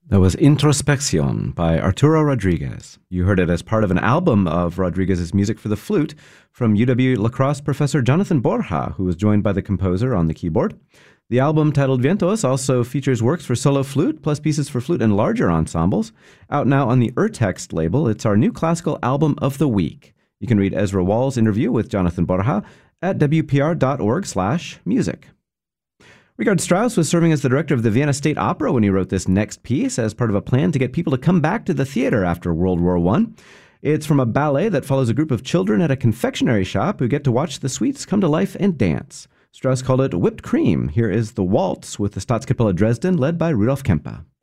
That was Introspección by Arturo Rodriguez. You heard it as part of an album of Rodriguez's music for the flute from UW-La Crosse professor Jonathan Borja, who was joined by the composer on the keyboard. The album, titled Vientos, also features works for solo flute, plus pieces for flute and larger ensembles. Out now on the Urtext label, it's our new classical album of the week. You can read Ezra Wall's interview with Jonathan Borja at wpr.org/music. Richard Strauss was serving as the director of the Vienna State Opera when he wrote this next piece as part of a plan to get people to come back to the theater after World War I. It's from a ballet that follows a group of children at a confectionery shop who get to watch the sweets come to life and dance. Strauss called it whipped cream. Here is the waltz with the Staatskapelle Dresden, led by Rudolf Kempe.